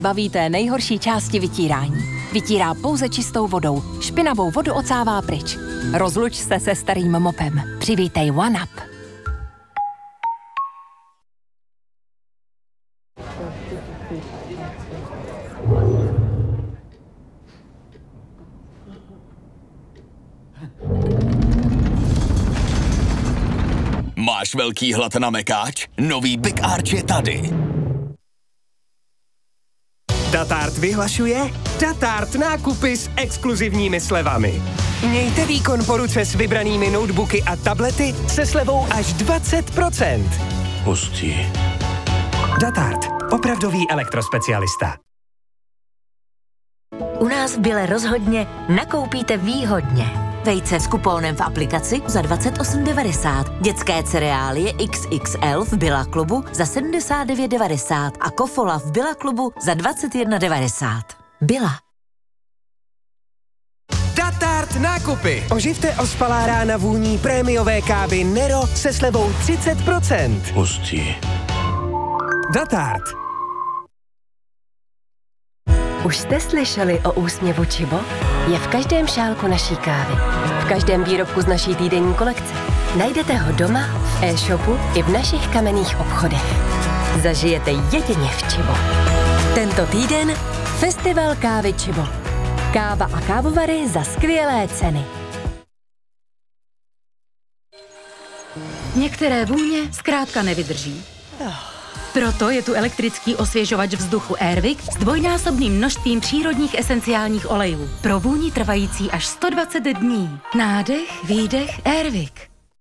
Baví té nejhorší části vytírání. Vytírá pouze čistou vodou. Špinavou vodu ocává pryč. Rozluč se se starým mopem. Přivítej OneUp. Máš velký hlad na mekáč? Nový Big Arch je tady. Datart vyhlašuje Datart nákupy s exkluzivními slevami. Mějte výkon po ruce s vybranými notebooky a tablety se slevou až 20%. Hustý. Datart. Opravdový elektrospecialista. U nás v Bile rozhodně nakoupíte výhodně. Vejce s kupónem v aplikaci za 28,90. Dětské cereálie XXL v Billa klubu za 79,90 a kofola v Billa klubu za 21,90. Billa. Datart nákupy. Oživte ospalá rána vůní prémiové kávy Nero se slevou 30%. Hustý. Datart. Už jste slyšeli o úsměvu Chibo? Je v každém šálku naší kávy. V každém výrobku z naší týdenní kolekce. Najdete ho doma, v e-shopu i v našich kamenných obchodech. Zažijete jedině v Chibo. Tento týden Festival kávy Chibo. Káva a kávovary za skvělé ceny. Některé vůně zkrátka nevydrží. Proto je tu elektrický osvěžovač vzduchu Airwick s dvojnásobným množstvím přírodních esenciálních olejů. Pro vůni trvající až 120 dní. Nádech, výdech, Airwick.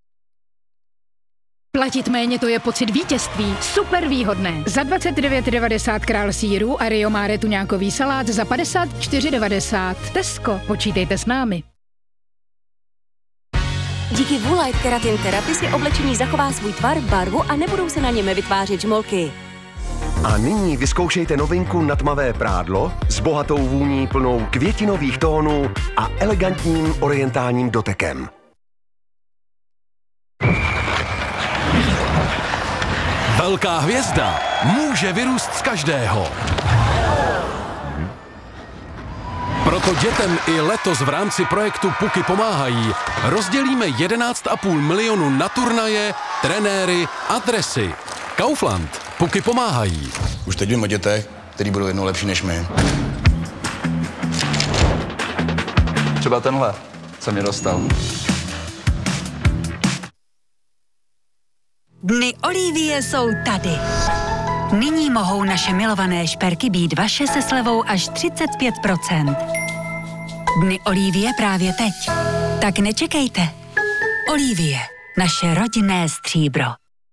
Platit méně, to je pocit vítězství. Super výhodné. Za 29,90 král sýru a Rio Mare tuňákový salát za 54,90. Tesco, počítejte s námi. Díky Woolite Keratin Therapy si oblečení zachová svůj tvar, barvu a nebudou se na něm vytvářet žmolky. A nyní vyzkoušejte novinku na tmavé prádlo s bohatou vůní plnou květinových tónů a elegantním orientálním dotekem. Velká hvězda může vyrůst z každého. Proto dětem i letos v rámci projektu Puky pomáhají rozdělíme 11,5 milionu na turnaje, trenéry a dresy. Kaufland. Puky pomáhají. Už teď vím o dětech, který budou jednou lepší než my. Třeba tenhle, co mě dostal. Dny Olivie jsou tady. Nyní mohou naše milované šperky být vaše se slevou až 35%. Dny Olivie právě teď. Tak nečekejte. Olivie, naše rodinné stříbro.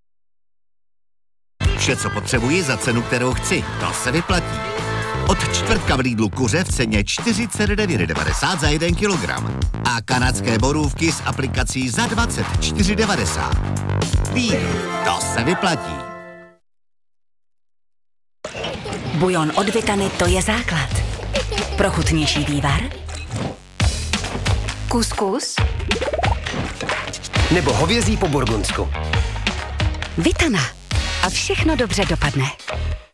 Vše, co potřebuji za cenu, kterou chci. To se vyplatí. Od čtvrtka v Lidlu kuře v ceně 49,90 za 1 kilogram. A kanadské borůvky s aplikací za 24,90. Lidl, to se vyplatí. Bujon od Vitany, to je základ. Pro chutnější vývar? Kuskus? Nebo hovězí po burgundsku. Vitana. A všechno dobře dopadne.